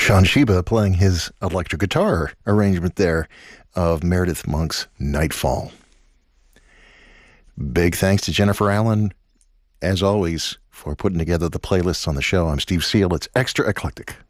Sean Sheba playing his electric guitar arrangement there of Meredith Monk's Nightfall. Big thanks to Jennifer Allen, as always, for putting together the playlists on the show. I'm Steve Seal. It's Extra Eclectic.